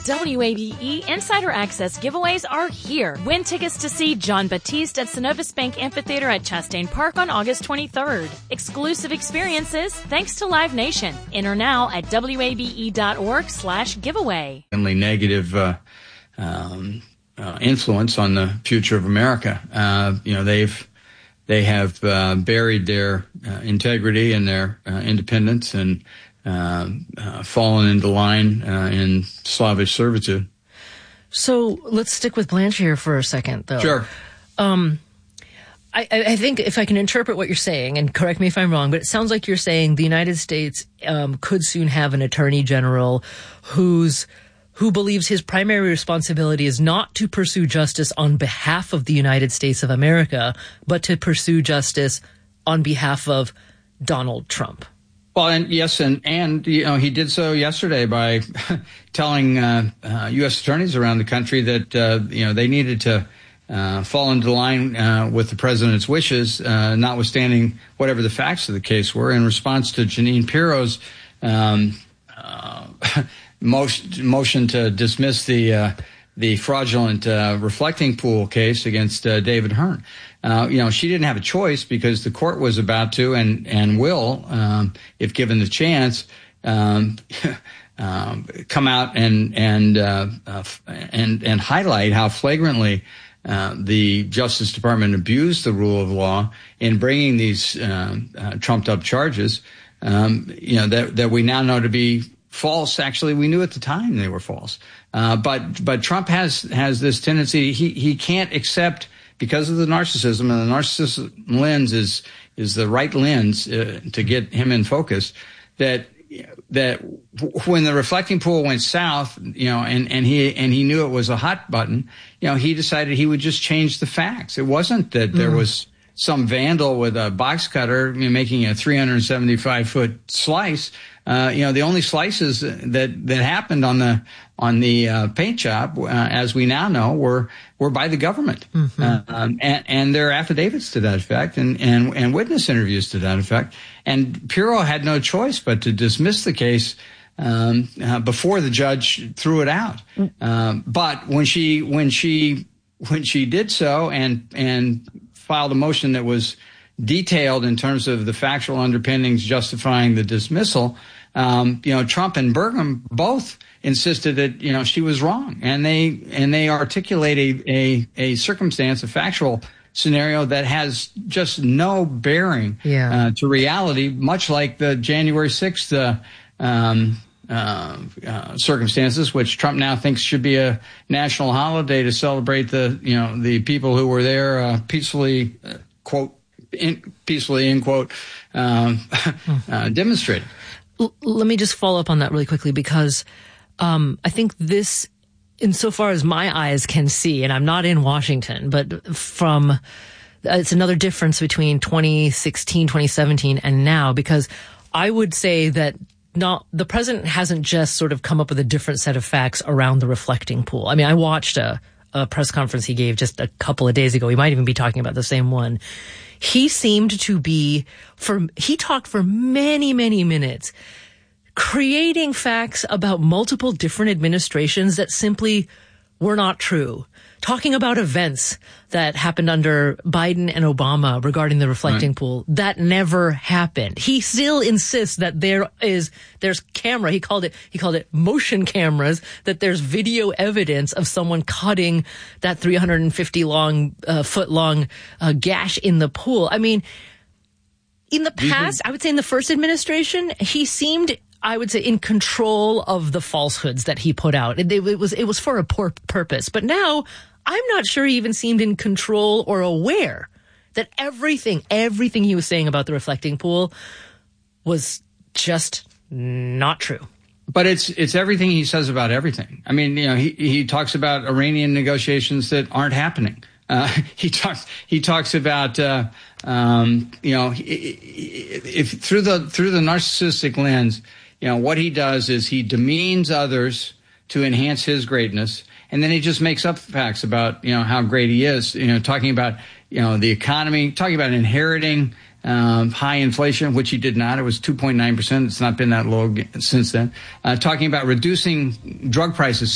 WABE Insider Access giveaways are here. Win tickets to see John Batiste at Synovus Bank Amphitheater at Chastain Park on August 23rd. Exclusive experiences thanks to Live Nation. Enter now at wabe.org/giveaway. Negative influence on the future of America. They have buried their integrity and their independence and fallen into line in Slavish servitude. So let's stick with Blanche here for a second, though. Sure. I think if I can interpret what you're saying, and correct me if I'm wrong, but it sounds like you're saying the United States could soon have an attorney general who believes his primary responsibility is not to pursue justice on behalf of the United States of America, but to pursue justice on behalf of Donald Trump. Well, and yes, and he did so yesterday by telling U.S. attorneys around the country that they needed to fall into line with the president's wishes, notwithstanding whatever the facts of the case were, in response to Jeanine Pirro's motion to dismiss the fraudulent reflecting pool case against David Hearn. She didn't have a choice because the court was about to and will, if given the chance, come out and highlight how flagrantly the Justice Department abused the rule of law in bringing these trumped up charges. That we now know to be false. Actually, we knew at the time they were false. But Trump has this tendency. He can't accept, because of the narcissism, and the narcissism lens is the right lens to get him in focus, that when the reflecting pool went south, and he knew it was a hot button, he decided he would just change the facts. It wasn't that there was some vandal with a box cutter making a 375-foot slice. The only slices that happened on the paint job, as we now know, were by the government. Mm-hmm. And there are affidavits to that effect and witness interviews to that effect. And Pirro had no choice but to dismiss the case before the judge threw it out. But when she did so and filed a motion that was detailed in terms of the factual underpinnings justifying the dismissal, Trump and Burgum both insisted that, she was wrong. And they articulate a circumstance, a factual scenario that has just no bearing to reality, much like the January 6th circumstances, which Trump now thinks should be a national holiday to celebrate the people who were there peacefully, peacefully, demonstrating. Let me just follow up on that really quickly, because I think this, insofar as my eyes can see, and I'm not in Washington, but it's another difference between 2016, 2017, and now, because I would say that the president hasn't just sort of come up with a different set of facts around the reflecting pool. I mean, I watched a press conference he gave just a couple of days ago. We might even be talking about the same one. He seemed to be, he talked for many, many minutes, creating facts about multiple different administrations that simply were not true. Talking about events that happened under Biden and Obama regarding the reflecting pool that never happened. He still insists that there's camera. He called it motion cameras, that there's video evidence of someone cutting that 350 foot long gash in the pool. I mean, in the past, I would say in the first administration, he seemed, I would say, in control of the falsehoods that he put out. It was for a poor purpose. But now, I'm not sure he even seemed in control or aware that everything he was saying about the reflecting pool was just not true. But it's everything he says about everything. I mean, he talks about Iranian negotiations that aren't happening. He talks about if through the narcissistic lens, what he does is he demeans others to enhance his greatness, and then he just makes up facts about how great he is. Talking about the economy, talking about inheriting high inflation, which he did not. It was 2.9%. It's not been that low since then. Talking about reducing drug prices